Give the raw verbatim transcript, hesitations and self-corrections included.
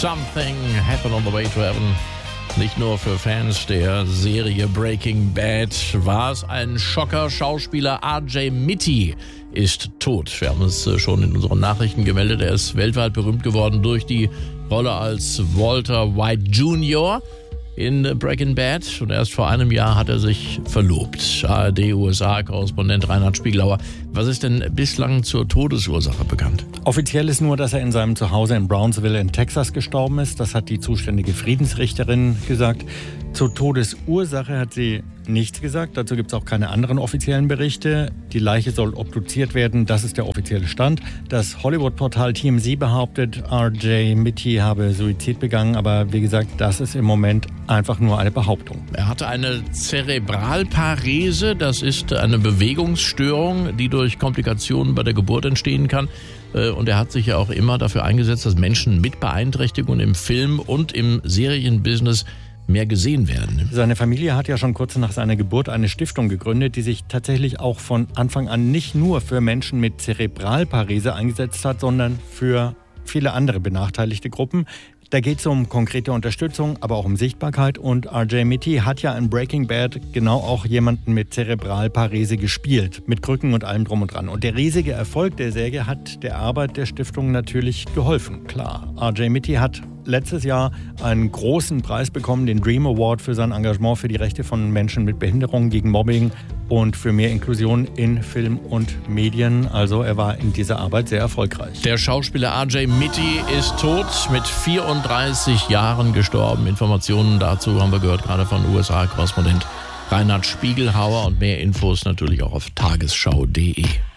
Something Happened on the Way to Heaven. Nicht nur für Fans der Serie Breaking Bad war es ein Schocker. Schauspieler R J Mitte ist tot. Wir haben es schon in unseren Nachrichten gemeldet. Er ist weltweit berühmt geworden durch die Rolle als Walter White Junior in Breaking Bad. Und erst vor einem Jahr hat er sich verlobt. A R D-U S A-Korrespondent Reinhard Spiegelhauer. Was ist denn bislang zur Todesursache bekannt? Offiziell ist nur, dass er in seinem Zuhause in Brownsville in Texas gestorben ist. Das hat die zuständige Friedensrichterin gesagt. Zur Todesursache hat sie nichts gesagt. Dazu gibt es auch keine anderen offiziellen Berichte. Die Leiche soll obduziert werden. Das ist der offizielle Stand. Das Hollywood-Portal T M Z behauptet, R J Mitte habe Suizid begangen. Aber wie gesagt, das ist im Moment einfach nur eine Behauptung. Er hatte eine Zerebralparese. Das ist eine Bewegungsstörung, die durch Komplikationen bei der Geburt entstehen kann. Und er hat sich ja auch immer dafür eingesetzt, dass Menschen mit Beeinträchtigungen im Film- und im Serienbusiness mehr gesehen werden. Seine Familie hat ja schon kurz nach seiner Geburt eine Stiftung gegründet, die sich tatsächlich auch von Anfang an nicht nur für Menschen mit Zerebralparese eingesetzt hat, sondern für viele andere benachteiligte Gruppen. Da geht es um konkrete Unterstützung, aber auch um Sichtbarkeit. Und R J Mitte hat ja in Breaking Bad genau auch jemanden mit Zerebralparese gespielt. Mit Krücken und allem drum und dran. Und der riesige Erfolg der Serie hat der Arbeit der Stiftung natürlich geholfen. Klar, R J Mitte hat letztes Jahr einen großen Preis bekommen, den Dream Award für sein Engagement für die Rechte von Menschen mit Behinderung, gegen Mobbing und für mehr Inklusion in Film und Medien. Also er war in dieser Arbeit sehr erfolgreich. Der Schauspieler R J Mitte ist tot, mit vierunddreißig Jahren gestorben. Informationen dazu haben wir gehört, gerade von U S A-Korrespondent Reinhard Spiegelhauer, und mehr Infos natürlich auch auf tagesschau punkt de.